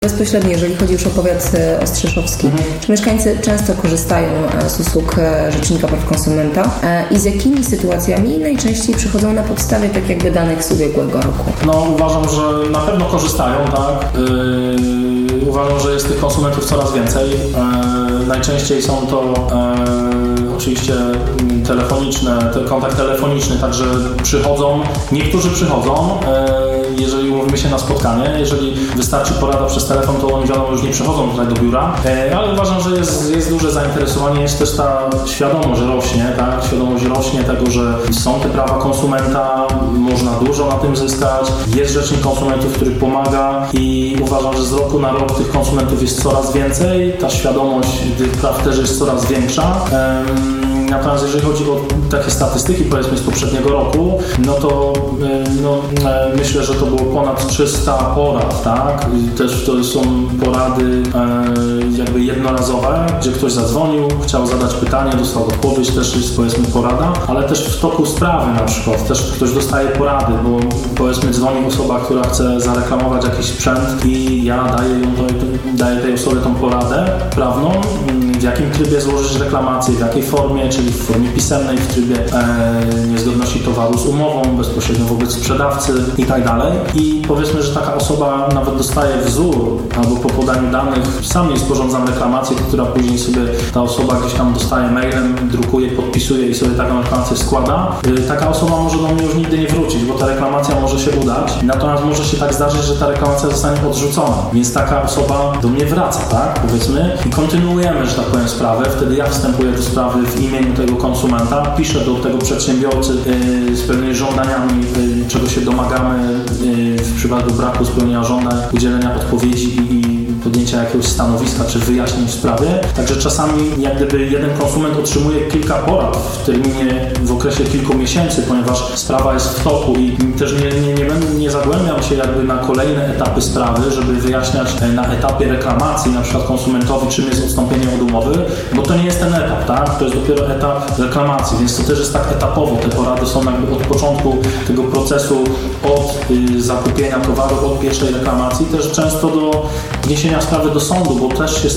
Bezpośrednio, jeżeli chodzi już o powiat ostrzeszowski, czy mieszkańcy często korzystają z usług Rzecznika Praw Konsumenta i z jakimi sytuacjami najczęściej przychodzą na podstawie tak jakby danych z ubiegłego roku? No uważam, że na pewno korzystają, tak? Uważam, że jest tych konsumentów coraz więcej. Najczęściej są to oczywiście kontakt telefoniczny, także przychodzą, niektórzy przychodzą, jeżeli umówimy się na spotkanie, jeżeli wystarczy porada przez telefon, to oni wiadomo już nie przychodzą tutaj do biura, ale uważam, że jest duże zainteresowanie, jest też ta świadomość rośnie, tak? Świadomość rośnie tego, że są te prawa konsumenta, można dużo na tym zyskać, jest rzecznik konsumentów, który pomaga i uważam, że z roku na rok tych konsumentów jest coraz więcej, ta świadomość tych praw też jest coraz większa. Natomiast jeżeli chodzi o takie statystyki, powiedzmy z poprzedniego roku, no to myślę, że to było ponad 300 porad, tak? I też to są porady jakby jednorazowe, gdzie ktoś zadzwonił, chciał zadać pytanie, dostał odpowiedź, też jest powiedzmy porada, ale też w toku sprawy na przykład, też ktoś dostaje porady, bo powiedzmy dzwoni osoba, która chce zareklamować jakiś sprzęt i ja daję tej osobie tą poradę prawną, w jakim trybie złożyć reklamację, w jakiej formie, czyli w formie pisemnej, w trybie niezgodności towaru z umową, bezpośrednio wobec sprzedawcy i tak dalej. I powiedzmy, że taka osoba nawet dostaje wzór albo po podaniu danych, sam jej sporządzam reklamację, która później sobie ta osoba gdzieś tam dostaje mailem, drukuje, podpisuje i sobie taką reklamację składa. Taka osoba może do mnie już nigdy nie wrócić, bo ta reklamacja może się udać, natomiast może się tak zdarzyć, że ta reklamacja zostanie odrzucona, więc taka osoba do mnie wraca, tak, powiedzmy, i kontynuujemy, że tak powiem, sprawę. Wtedy ja wstępuję do sprawy w imieniu tego konsumenta, piszę do tego przedsiębiorcy z pewnymi żądaniami, czego się domagamy w przypadku braku spełnienia żądań, udzielenia odpowiedzi i podjęcia jakiegoś stanowiska czy wyjaśnień w sprawie. Także czasami jak gdyby jeden konsument otrzymuje kilka porad w terminie, w okresie kilku miesięcy, ponieważ sprawa jest w toku i też nie zagłębiam się jakby na kolejne etapy sprawy, żeby wyjaśniać na etapie reklamacji na przykład konsumentowi, czym jest odstąpienie od umowy, bo to nie jest ten etap, tak? To jest dopiero etap reklamacji, więc to też jest tak etapowo. Te porady są jakby od początku tego procesu, od zakupienia towaru, od pierwszej reklamacji, też często do wniesienia sprawy do sądu, bo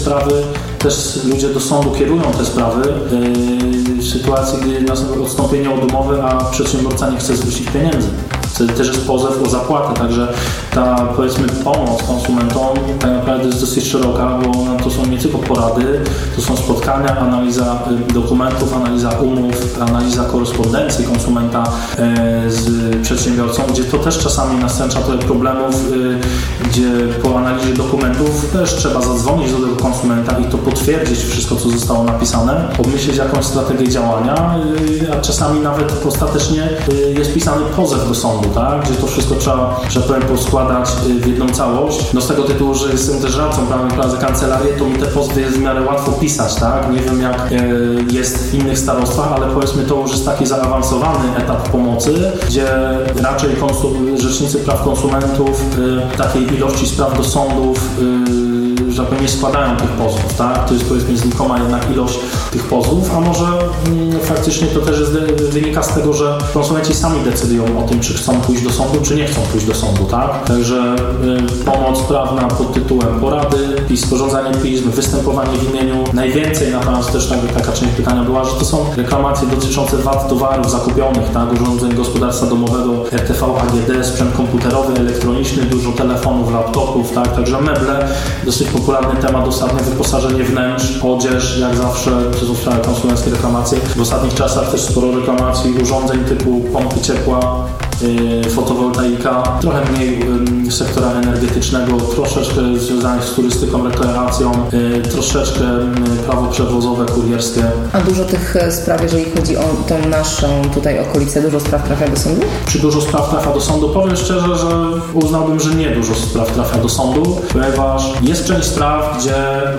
też ludzie do sądu kierują te sprawy w sytuacji, gdy nastąpi odstąpienie od umowy, a przedsiębiorca nie chce zwrócić pieniędzy. Wtedy też jest pozew o zapłatę, także ta powiedzmy pomoc konsumentom tak naprawdę jest dosyć szeroka, bo to są nie tylko porady, to są spotkania, analiza dokumentów, analiza umów, analiza korespondencji konsumenta z przedsiębiorcą, gdzie to też czasami następcza trochę problemów, gdzie po analizie dokumentów też trzeba zadzwonić do tego konsumenta i to potwierdzić wszystko, co zostało napisane, obmyślić jakąś strategię działania, a czasami nawet ostatecznie jest pisany pozew do sądu, tak? Gdzie to wszystko trzeba, że powiem, poskładać w jedną całość. No z tego tytułu, że jestem też radcą prawnym, prowadzę kancelarię, to mi te pozwy jest w miarę łatwo pisać, tak? Nie wiem jak jest w innych starostwach, ale powiedzmy to już jest taki zaawansowany etap pomocy, gdzie raczej rzecznicy praw konsumentów takiej ilości spraw do sądów że nie składają tych pozwów, tak? To jest powiedzmy znikoma jednak ilość tych pozwów, a może faktycznie to też wynika z tego, że konsumenci sami decydują o tym, czy chcą pójść do sądu, czy nie chcą pójść do sądu, tak? Także pomoc prawna pod tytułem porady, sporządzanie pism, występowanie w imieniu. Najwięcej natomiast też taka część pytania była, że to są reklamacje dotyczące wad towarów zakupionych, tak? Urządzeń gospodarstwa domowego, RTV, AGD, sprzęt komputerowy, elektroniczny, dużo telefonów, laptopów, tak? Także meble, dosyć popularny temat ostatnio, wyposażenie wnętrz, odzież, jak zawsze, to są sprawy konsumenckie, reklamacje. W ostatnich czasach też sporo reklamacji urządzeń typu pompy ciepła, fotowoltaika, trochę mniej sektora energetycznego, troszeczkę związanych z turystyką, rekreacją, troszeczkę prawo przewozowe, kurierskie. A dużo tych spraw, jeżeli chodzi o tą naszą tutaj okolicę, dużo spraw trafia do sądu? Czy dużo spraw trafia do sądu? Powiem szczerze, że uznałbym, że nie dużo spraw trafia do sądu, ponieważ jest część spraw, gdzie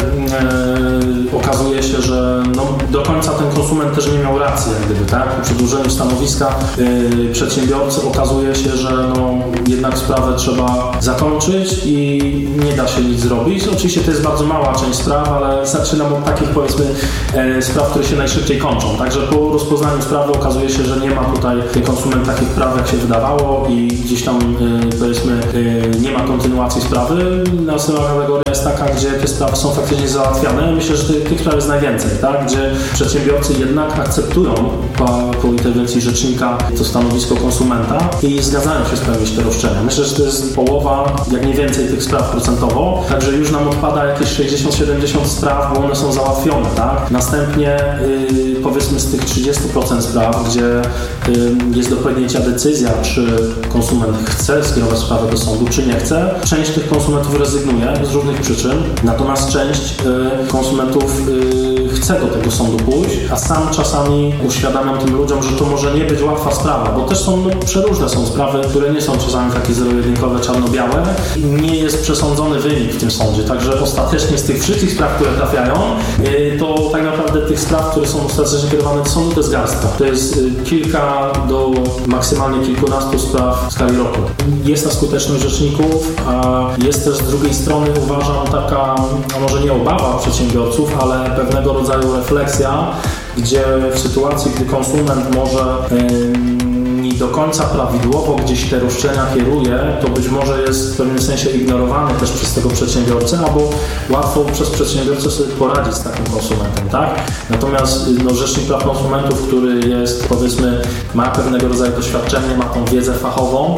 okazuje się, że do końca ten konsument też nie miał racji, jak gdyby, tak? Po przedłużeniu stanowiska przedsiębiorcy okazuje się, że jednak sprawę trzeba zakończyć i nie da się nic zrobić. Oczywiście to jest bardzo mała część spraw, ale zaczynam od takich, powiedzmy, spraw, które się najszybciej kończą. Także po rozpoznaniu sprawy okazuje się, że nie ma tutaj konsument takich praw, jak się wydawało i gdzieś tam, powiedzmy, nie ma kontynuacji sprawy. Następna kategoria jest taka, gdzie te sprawy są faktycznie załatwiane. Myślę, że tych spraw jest najwięcej, tak? Gdzie przedsiębiorcy jednak akceptują po interwencji rzecznika to stanowisko konsumenta i zgadzają się sprawić te roszczenia. Myślę, że to jest połowa, jak nie więcej, tych spraw procentowo. Także już nam odpada jakieś 60-70 spraw, bo one są załatwione, tak? Następnie powiedzmy z tych 30% spraw, gdzie jest do podjęcia decyzja, czy konsument chce skierować sprawę do sądu, czy nie chce. Część tych konsumentów rezygnuje z różnych przyczyn, natomiast część konsumentów chce do tego sądu pójść, a sam czasami uświadamiam tym ludziom, że to może nie być łatwa sprawa, bo też są przeróżne są sprawy, które nie są czasami takie zero-jedynkowe, czarno-białe i nie jest przesądzony wynik w tym sądzie. Także ostatecznie z tych wszystkich spraw, które trafiają, to tak naprawdę tych spraw, które są ostatecznie kierowane do sądu, to jest garstka. To jest kilka do maksymalnie kilkunastu spraw w skali roku. Jest ta skuteczność rzeczników, a jest też z drugiej strony, uważam, taka, a może nie obawa przedsiębiorców, ale pewnego rodzaju refleksja, gdzie w sytuacji, gdy konsument może nie do końca prawidłowo gdzieś te roszczenia kieruje, to być może jest w pewnym sensie ignorowany też przez tego przedsiębiorcę, albo łatwo przez przedsiębiorcę sobie poradzić z takim konsumentem, tak? Natomiast Rzecznik Praw Konsumentów, który jest, powiedzmy, ma pewnego rodzaju doświadczenie, ma tą wiedzę fachową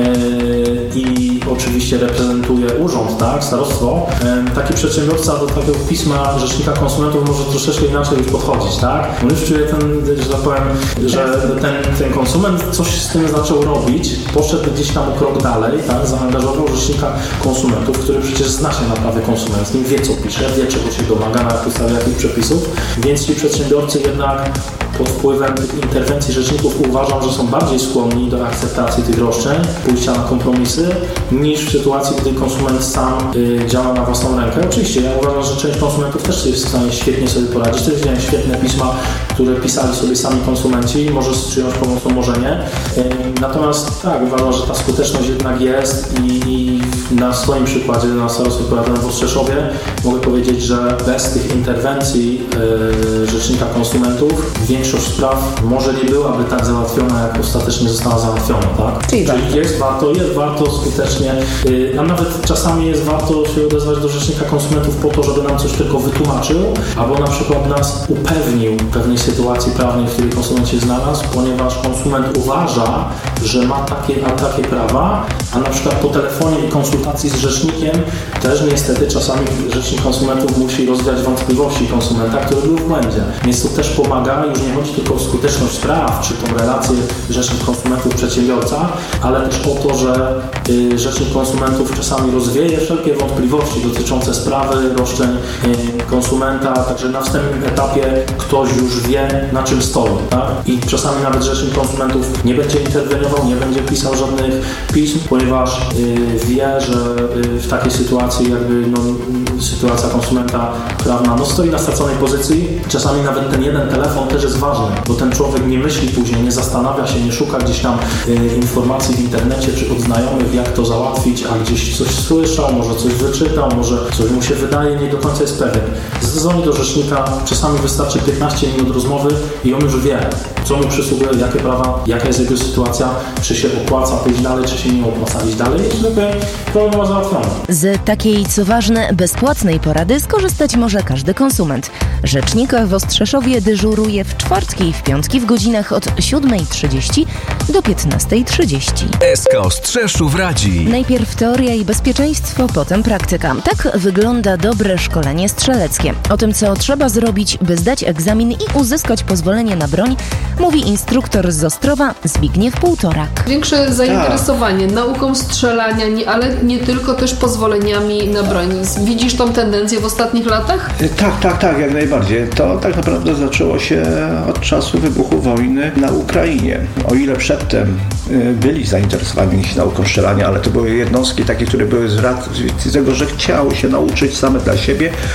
i oczywiście reprezentuje urząd, tak, starostwo, taki przedsiębiorca do takiego pisma Rzecznika Konsumentów może troszeczkę inaczej już podchodzić, tak? On już czuje że tak powiem, że ten konsument coś z tym zaczął robić, poszedł gdzieś tam o krok dalej, tak, zaangażował Rzecznika Konsumentów, który przecież zna się na prawie konsumenckim, wie co pisze, wie czego się domaga na podstawie jakich przepisów, więc ci przedsiębiorcy jednak pod wpływem interwencji rzeczników uważam, że są bardziej skłonni do akceptacji tych roszczeń, pójścia na kompromisy, niż w sytuacji, gdy konsument sam działa na własną rękę. Oczywiście ja uważam, że część konsumentów też jest w stanie świetnie sobie poradzić. Też widziałem świetne pisma, które pisali sobie sami konsumenci, może z czyjąś pomocą, może nie. Natomiast tak, uważam, że ta skuteczność jednak jest i na swoim przykładzie, na starostwie powiatowym w Ostrzeszowie mogę powiedzieć, że bez tych interwencji Rzecznika Konsumentów większość spraw może nie byłaby tak załatwiona, jak ostatecznie została załatwiona, tak? Czyli jest warto skutecznie, a nawet czasami jest warto się odezwać do Rzecznika Konsumentów po to, żeby nam coś tylko wytłumaczył, albo na przykład nas upewnił w pewnej sytuacji prawnej, w której konsument się znalazł, ponieważ konsument uważa, że ma takie prawa, a na przykład po telefonie i konsultacji z rzecznikiem też niestety czasami Rzecznik Konsumentów musi rozwiać wątpliwości konsumenta, który był w błędzie. Więc to też pomaga, już nie chodzi tylko o skuteczność spraw, czy tą relację Rzecznik Konsumentów przedsiębiorca, ale też o to, że Rzecznik Konsumentów czasami rozwieje wszelkie wątpliwości dotyczące sprawy, roszczeń konsumenta, także na wstępnym etapie ktoś już wie, na czym stoi, tak? I czasami nawet Rzecznik Konsumentów nie będzie interweniował, nie będzie pisał żadnych pism, ponieważ wie, że w takiej sytuacji jakby sytuacja konsumenta prawna stoi na straconej pozycji. Czasami nawet ten jeden telefon też jest ważny, bo ten człowiek nie myśli później, nie zastanawia się, nie szuka gdzieś tam informacji w internecie czy od znajomych, jak to załatwić, a gdzieś coś słyszał, może coś wyczytał, może coś mu się wydaje, nie do końca jest pewien. Zadzwoni do rzecznika, czasami wystarczy 15 minut rozmowy i on już wie, co mu przysługuje, jakie prawa, jaka jest jego sytuacja, czy się opłaca pójść dalej, czy się nie opłaca iść dalej i żeby problem ma załatwiony. Z takiej, co ważne, bezpłatnej porady skorzystać może każdy konsument. Rzecznik w Ostrzeszowie dyżuruje w czwartki i w piątki w godzinach od 7:30 do 15:30. SK Ostrzeszów radzi. Najpierw teoria i bezpieczeństwo, potem praktyka. Tak wygląda dobre szkolenie strzeleckie. O tym, co trzeba zrobić, by zdać egzamin i uzyskać pozwolenie na broń, mówi instruktor z Ostrowa Zbigniew Półtorak. Większe zainteresowanie nauką strzelania, ale nie tylko, też pozwoleniami na broń. Widzisz tą tendencję w ostatnich latach? Tak, jak najbardziej. To tak naprawdę zaczęło się od czasu wybuchu wojny na Ukrainie. O ile przedtem byli zainteresowani nauką strzelania, ale to były jednostki takie, które były z tego, że chciały się nauczyć same dla siebie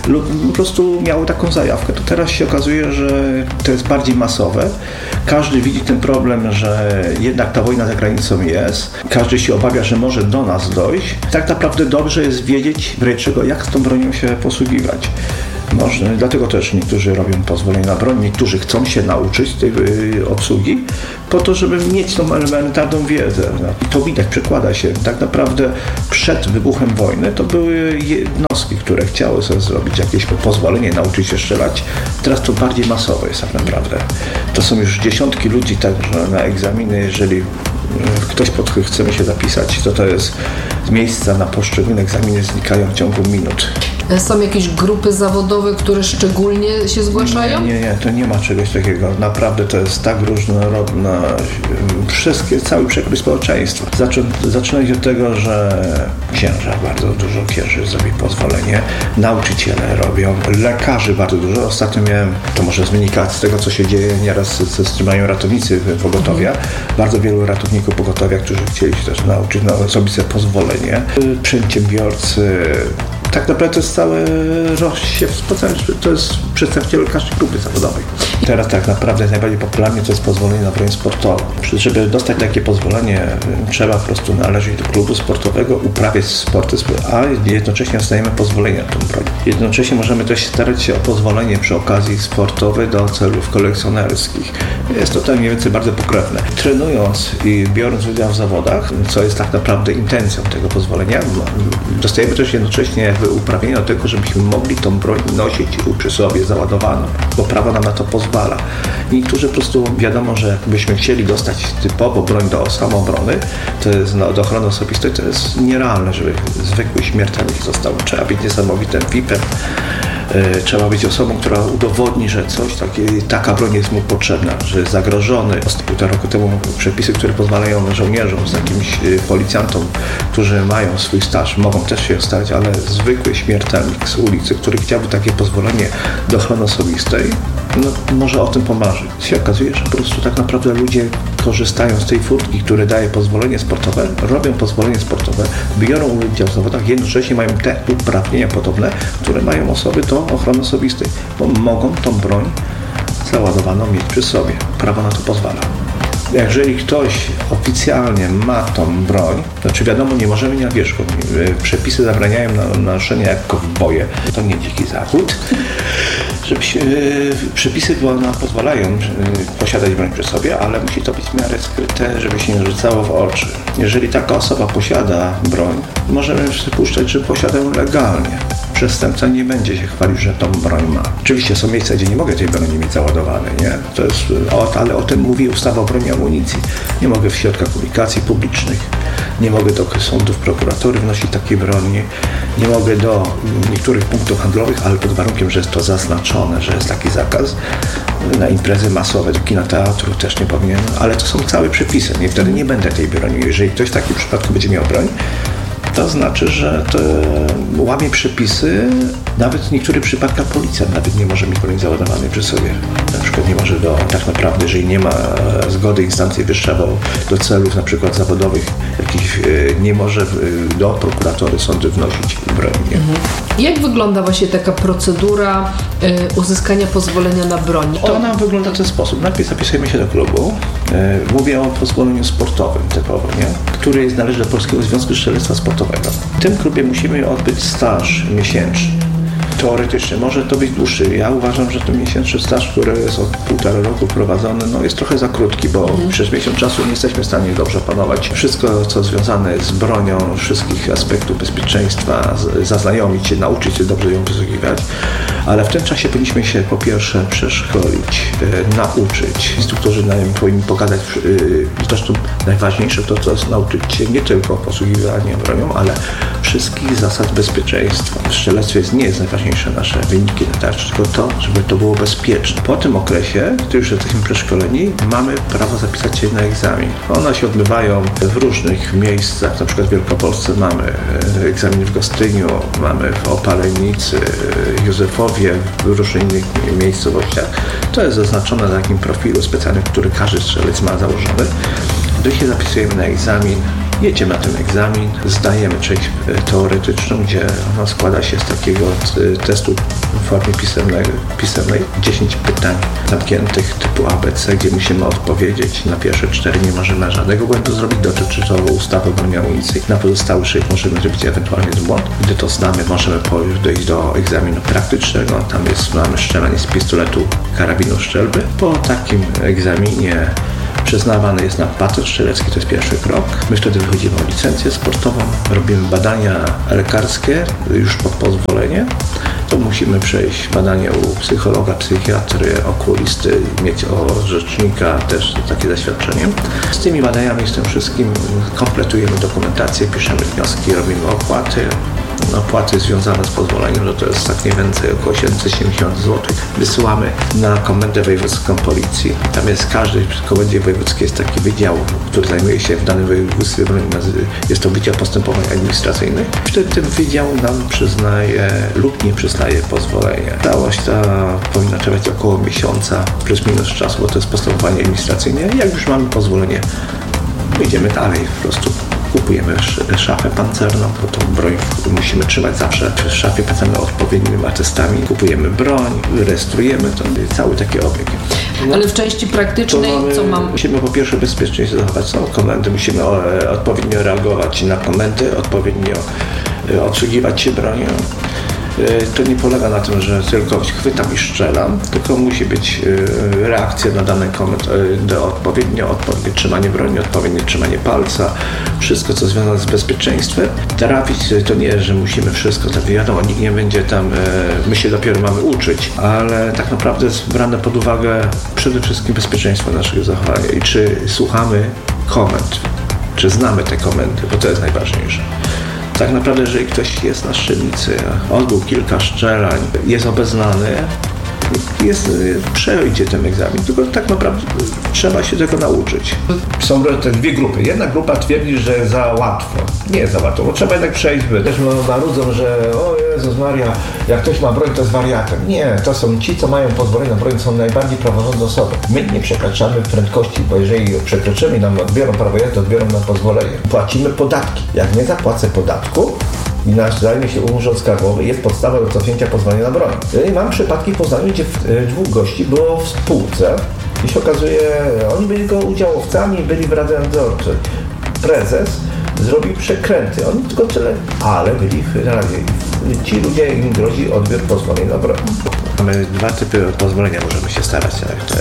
lub po prostu miały taką zajawkę. To teraz się okazuje, że to jest bardziej masowe. Każdy widzi ten problem, że jednak ta wojna za granicą jest. Każdy się obawia, że może do nas dojść. Tak naprawdę dobrze jest wiedzieć, jak z tą bronią się posługiwać. Dlatego też niektórzy robią pozwolenie na broń, niektórzy chcą się nauczyć tej obsługi po to, żeby mieć tą elementarną wiedzę. I to widać, przekłada się. Tak naprawdę przed wybuchem wojny to były jednostki, które chciały sobie zrobić jakieś pozwolenie, nauczyć się strzelać. Teraz to bardziej masowe jest tak naprawdę. To są już dziesiątki ludzi także na egzaminy, jeżeli ktoś chcemy się zapisać, to jest miejsca na poszczególne egzaminy znikają w ciągu minut. Są jakieś grupy zawodowe, które szczególnie się zgłaszają? Nie, to nie ma czegoś takiego. Naprawdę to jest tak różnorodna, cały przekrój społeczeństwa. Zaczynać od tego, że księża, bardzo dużo księży zrobi pozwolenie, nauczyciele robią, lekarzy bardzo dużo. Ostatnio to może wynika z tego, co się dzieje nieraz mają ratownicy w pogotowia. Bardzo wielu ratowników pogotowia, którzy chcieli się też nauczyć, zrobić sobie pozwolenie. Przedsiębiorcy. Tak naprawdę to jest cały rozsiew, to jest przedstawiciel każdej grupy zawodowej. Teraz tak naprawdę najbardziej popularnie to jest pozwolenie na broń sportową. Żeby dostać takie pozwolenie, trzeba po prostu należeć do klubu sportowego, uprawiać sporty, a jednocześnie dostajemy pozwolenie na tą broń. Jednocześnie możemy też starać się o pozwolenie przy okazji sportowej do celów kolekcjonerskich. Jest to mniej więcej bardzo pokrewne. Trenując i biorąc udział w zawodach, co jest tak naprawdę intencją tego pozwolenia, dostajemy też jednocześnie uprawnienia do tego, żebyśmy mogli tą broń nosić przy sobie załadowaną, bo prawo nam na to pozwala. I niektórzy po prostu wiadomo, że jakbyśmy chcieli dostać typowo broń do samoobrony, to jest do ochrony osobistej, to jest nierealne, żeby zwykły śmiertelnik został. Trzeba być niesamowitym VIP-em. Trzeba być osobą, która udowodni, że taka broń jest mu potrzebna, że jest zagrożony. Półtora roku temu przepisy, które pozwalają żołnierzom, z jakimś policjantom, którzy mają swój staż, mogą też się stać, ale zwykły śmiertelnik z ulicy, który chciałby takie pozwolenie do ochrony osobistej, może o tym pomarzyć. Się okazuje, że po prostu tak naprawdę ludzie korzystają z tej furtki, które daje pozwolenie sportowe, robią pozwolenie sportowe, biorą udział w zawodach, jednocześnie mają te uprawnienia podobne, które mają osoby do ochrony osobistej, bo mogą tą broń załadowaną mieć przy sobie. Prawo na to pozwala. Jeżeli ktoś oficjalnie ma tą broń, wiadomo, nie możemy na wierzchu. Przepisy zabraniają noszenia jak kowboje. To nie dziki zachód. Przepisy pozwalają posiadać broń przy sobie, ale musi to być w miarę skryte, żeby się nie rzucało w oczy. Jeżeli taka osoba posiada broń, możemy przypuszczać, że posiada ją legalnie. Przestępca nie będzie się chwalił, że tą broń ma. Oczywiście są miejsca, gdzie nie mogę tej broni mieć załadowanej, nie? Ale o tym mówi ustawa o broni i amunicji. Nie mogę w środkach komunikacji publicznych, nie mogę do sądów, prokuratury wnosić takiej broni, nie mogę do niektórych punktów handlowych, ale pod warunkiem, że jest to zaznaczone, że jest taki zakaz. Na imprezy masowe, do kina, teatru też nie powinien, ale to są całe przepisy. Wtedy nie będę tej broni. Jeżeli ktoś w takim przypadku będzie miał broń, to znaczy, że to łamie przepisy. Nawet w niektórych przypadkach policja nawet nie może mieć broni załadowanej przy sobie. Na przykład nie może tak naprawdę, jeżeli nie ma zgody instancji wyższej do celów na przykład zawodowych, nie może do prokuratury sądy wnosić broni. Jak wygląda właśnie taka procedura uzyskania pozwolenia na broń? To ona wygląda w ten sposób. Najpierw zapisujemy się do klubu. Mówię o pozwoleniu sportowym typowo, który należy do Polskiego Związku Strzelectwa Sportowego. W tym klubie musimy odbyć staż miesięczny. Teoretycznie może to być dłuższy. Ja uważam, że ten miesięczny staż, który jest od 1,5 roku prowadzony, jest trochę za krótki, bo przez miesiąc czasu nie jesteśmy w stanie dobrze opanować wszystko, co związane z bronią, wszystkich aspektów bezpieczeństwa, zaznajomić się, nauczyć się dobrze ją posługiwać. Ale w tym czasie powinniśmy się po pierwsze przeszkolić, nauczyć. Instruktorzy nam powinni pokazać, zresztą najważniejsze to jest nauczyć się nie tylko posługiwania bronią, ale wszystkich zasad bezpieczeństwa. W strzelectwie nie jest najważniejsze nasze wyniki, tylko to, żeby to było bezpieczne. Po tym okresie, gdy już jesteśmy przeszkoleni, mamy prawo zapisać się na egzamin. One się odbywają w różnych miejscach, na przykład w Wielkopolsce mamy egzamin w Gostyniu, mamy w Opalenicy, Józefowie, w różnych innych miejscowościach. To jest zaznaczone na takim profilu specjalnym, który każdy strzelec ma założony. Gdy się zapisujemy na egzamin, jedziemy na ten egzamin, zdajemy część teoretyczną, gdzie ona składa się z takiego testu w formie pisemnej 10 pytań zamkniętych typu ABC, gdzie musimy odpowiedzieć. Na pierwsze 4 nie możemy żadnego błędu zrobić, dotyczy to ustawy o broni amunicji. Na pozostałych 6 możemy zrobić ewentualnie błąd. Gdy to znamy, możemy dojść do egzaminu praktycznego. Tam mamy strzelanie z pistoletu, karabinu, strzelby. Po takim egzaminie przyznawany jest nam patent strzelecki, to jest pierwszy krok. My wtedy wychodzimy o licencję sportową, robimy badania lekarskie już pod pozwolenie. To musimy przejść badania u psychologa, psychiatry, okulisty, mieć orzecznika też takie zaświadczenie. Z tymi badaniami, z tym wszystkim kompletujemy dokumentację, piszemy wnioski, robimy opłaty. Opłaty związane z pozwoleniem, no to jest tak mniej więcej około 770 zł. Wysyłamy na Komendę Wojewódzką Policji. Tam jest w każdej komendzie wojewódzkiej jest taki wydział, który zajmuje się w danym województwie, jest to Wydział Postępowań Administracyjnych. Wtedy ten wydział nam przyznaje lub nie przyznaje pozwolenia. Całość ta powinna trwać około miesiąca, plus minus czasu, bo to jest postępowanie administracyjne. Jak już mamy pozwolenie, idziemy dalej po prostu. Kupujemy szafę pancerną, bo tą broń musimy trzymać zawsze w szafie pancernej odpowiednimi atestami. Kupujemy broń, rejestrujemy to, cały taki obieg. No, ale w części praktycznej co mam? Musimy po pierwsze bezpiecznie zachować są komendy, musimy odpowiednio reagować na komendy, odpowiednio odsługiwać się bronią. To nie polega na tym, że tylko chwytam i strzelam, tylko musi być reakcja na dane komendy, odpowiednie trzymanie broni, odpowiednie trzymanie palca, wszystko co związane z bezpieczeństwem. Trafić to nie, że musimy wszystko, tak wiadomo, nikt nie będzie tam, my się dopiero mamy uczyć, ale tak naprawdę jest brane pod uwagę przede wszystkim bezpieczeństwo naszego zachowania i czy słuchamy komend, czy znamy te komendy, bo to jest najważniejsze. Tak naprawdę, jeżeli ktoś jest na strzelnicy, odbył kilka strzelań, jest obeznany, przejdzie ten egzamin, tylko tak naprawdę trzeba się tego nauczyć. Są te dwie grupy. Jedna grupa twierdzi, że za łatwo. Nie jest za łatwo, bo trzeba jednak przejść. Też marudzą, że o Jezus Maria, jak ktoś ma broń, to jest wariatem. Nie, to są ci, co mają pozwolenie na broń, są najbardziej praworządne osoby. My nie przekraczamy prędkości, bo jeżeli przekroczymy i nam odbiorą prawo jazdy, odbiorą nam pozwolenie. Płacimy podatki. Jak nie zapłacę podatku, i zajmie się urząd skarbowy, jest podstawa do cofnięcia pozwolenia na broń. Mam przypadki w Poznaniu, gdzie 2 gości było w spółce i się okazuje, oni byli tylko udziałowcami, byli w Radzie Nadzorczej. Prezes zrobił przekręty, oni tylko tyle, ale byli w Radzie. Ci ludzie, im grozi odbiór pozwolenia na broń. Mamy 2 typy pozwolenia, możemy się starać,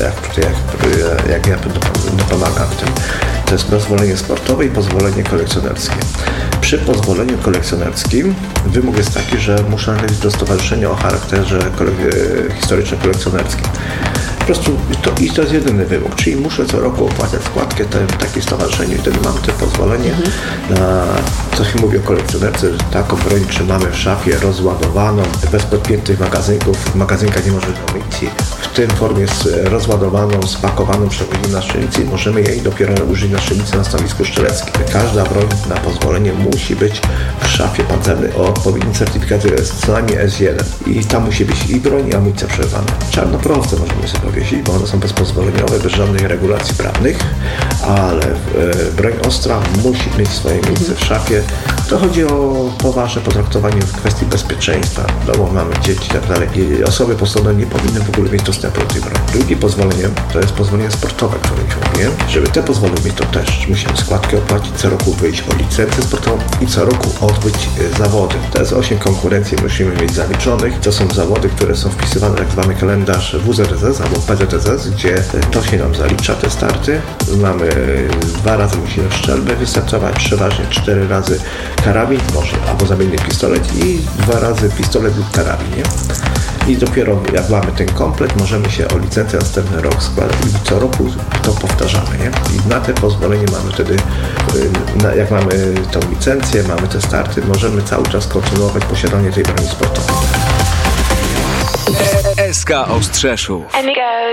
jak ja dopomagam w tym. To jest pozwolenie sportowe i pozwolenie kolekcjonerskie. Przy pozwoleniu kolekcjonerskim wymóg jest taki, że muszę należeć do stowarzyszenia o charakterze historyczno-kolekcjonerskim. Po prostu to jest jedyny wymóg, czyli muszę co roku opłacać składkę takiej stowarzyszeniu i wtedy mamy to pozwolenie na, co się mówi o kolekcjonerce, że taką broń trzymamy w szafie rozładowaną, bez podpiętych magazynków, magazynka nie może być amunicji, w tym formie rozładowaną, spakowaną, przewozimy na strzelnicy i możemy jej dopiero użyć na strzelnicy na stanowisku strzeleckim. Każda broń na pozwolenie musi być w szafie pancernej o odpowiednim certyfikacie, co najmniej S1 i tam musi być i broń, i amunicja przechowywana. Czarnoprowce możemy sobie powiesić, bo one są bezpozwoleniowe, bez żadnych regulacji prawnych, ale broń ostra musi mieć swoje miejsce w szafie. To chodzi o poważne potraktowanie w kwestii bezpieczeństwa. W domu mamy dzieci i tak dalej. I osoby postronne nie powinny w ogóle mieć dostępu do tej broni. Drugie pozwolenie to jest pozwolenie sportowe, które już mówiłem. Żeby te pozwolenie mieć, to też musimy składkę opłacić, co roku wyjść o licencję sportową i co roku odbyć zawody. To jest 8 konkurencji, musimy mieć zaliczonych. To są zawody, które są wpisywane w tak zwany kalendarz WZSS albo PZSS, gdzie to się nam zalicza, te starty. Mamy 2 razy musimy w strzelbę wystartować, przeważnie 4 razy karabin, może albo zamienny pistolet i 2 razy pistolet lub karabin, nie? I dopiero jak mamy ten komplet, możemy się o licencję następny rok składać i co roku to powtarzamy, nie? I na te pozwolenie mamy wtedy, jak mamy tą licencję, mamy te starty, możemy cały czas kontynuować posiadanie tej broni sportowej. SK Ostrzeszów.